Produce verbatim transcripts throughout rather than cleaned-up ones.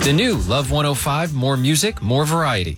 The new Love one oh five, more music, more variety.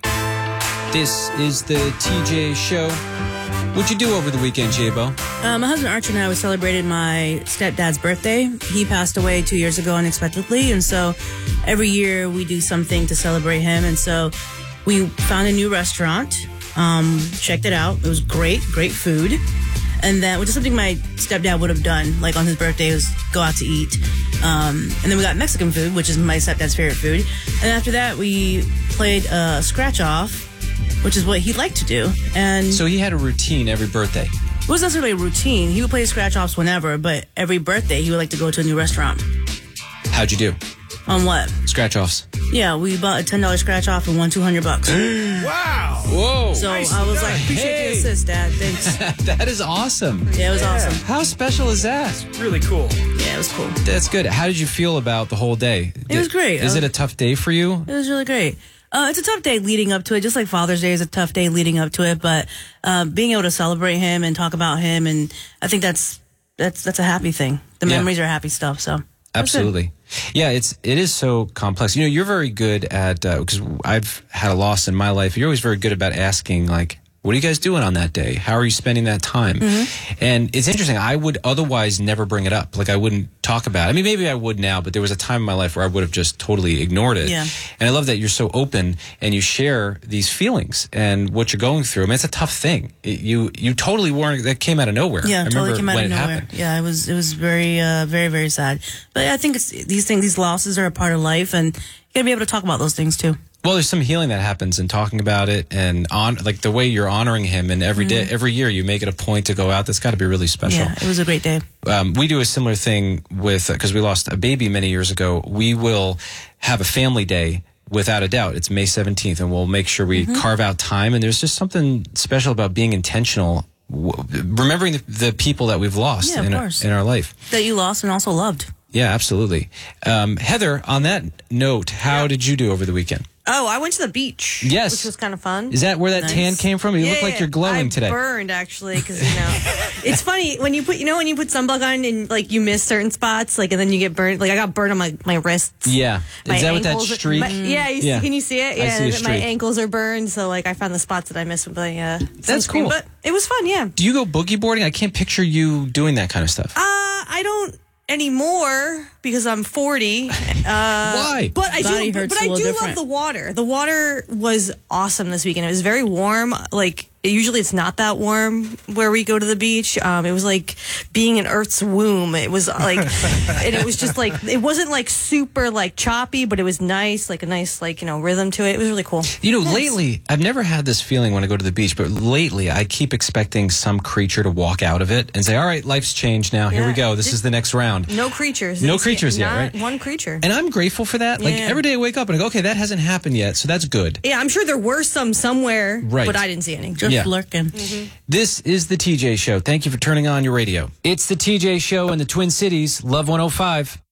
This is the T J Show. What'd you do over the weekend, J-Bo? Uh, my husband Archie and I, we celebrated my stepdad's birthday. He passed away two years ago unexpectedly, and so every year we do something to celebrate him. And so we found a new restaurant, um, checked it out. It was great, great food. And then, which is something my stepdad would have done, like on his birthday, was go out to eat. Um, and then we got Mexican food, which is my stepdad's favorite food. And after that, we played uh, scratch off, which is what he liked to do. And so he had a routine every birthday. It wasn't necessarily a routine. He would play scratch offs whenever, but every birthday he would like to go to a new restaurant. How'd you do? On what? Scratch offs. Yeah, we bought a ten dollar scratch off and won two hundred bucks. Wow. Whoa. So nice I was like, appreciate hey. the assist, Dad. Thanks. That is awesome. Yeah, it was yeah. awesome. How special is that? Really cool. Yeah, it was cool. That's good. How did you feel about the whole day? It was great. Is uh, it a tough day for you? It was really great. Uh, it's a tough day leading up to it, just like Father's Day is a tough day leading up to it. But uh, being able to celebrate him and talk about him, and I think that's that's that's a happy thing. The yeah. memories are happy stuff. So absolutely, yeah. It's it is so complex. You know, you're very good at because uh, I've had a loss in my life. You're always very good about asking, like, what are you guys doing on that day? How are you spending that time? Mm-hmm. And it's interesting. I would otherwise never bring it up. Like, I wouldn't talk about it. I mean, maybe I would now, but there was a time in my life where I would have just totally ignored it. Yeah. And I love that you're so open and you share these feelings and what you're going through. I mean, it's a tough thing. It, you you totally weren't, that came out of nowhere. Yeah, I totally came out when of it nowhere. happened. Yeah, it was it was very uh, very very sad. But I think it's, these things, these losses are a part of life, and you gotta be able to talk about those things too. Well, there's some healing that happens in talking about it, and on like the way you're honoring him, and every day, every year you make it a point to go out. That's got to be really special. Yeah, it was a great day. Um, we do a similar thing with because we lost a baby many years ago. We will have a family day. Without a doubt, it's May seventeenth, and we'll make sure we mm-hmm. carve out time. And there's just something special about being intentional, w- remembering the, the people that we've lost yeah, in, our, in our life. That you lost and also loved. Yeah, absolutely. Um, Heather, on that note, how yeah. did you do over the weekend? Oh, I went to the beach. Yes. Which was kind of fun. Is that where that nice. tan came from? You yeah, look like you're glowing I today. I burned, actually, because, you know, it's funny when you put, you know, when you put sunblock on and, like, you miss certain spots, like, and then you get burned. Like, I got burned on my, my wrists. Yeah. My Is that with that ankles, streak? My, yeah, you yeah. See, can you see it? Yeah, I see a my streak. ankles are burned, so, like, I found the spots that I missed with the uh, That's sunscreen. cool. But it was fun, yeah. Do you go boogie boarding? I can't picture you doing that kind of stuff. Uh, I don't anymore because I'm forty. Uh, Why? But I Body do. hurts But a I little do different. love the water. The water was awesome this weekend. It was very warm. Like usually, it's not that warm where we go to the beach. Um, it was like being in Earth's womb. It was like, and it was just like it wasn't like super like choppy, but it was nice, like a nice like you know rhythm to it. It was really cool. You know, yes. lately, I've never had this feeling when I go to the beach, but lately I keep expecting some creature to walk out of it and say, all right, life's changed now. Here Yeah. we go. This Did, is the next round. No creatures. No It's creatures yet, not right? One creature. And I'm grateful for that. Like Yeah. every day I wake up and I go, okay, that hasn't happened yet, so that's good. Yeah, I'm sure there were some somewhere, Right. but I didn't see any. Just Yeah. lurking. Mm-hmm. This is the T J Show. Thank you for turning on your radio. It's the T J Show in the Twin Cities, Love one oh five.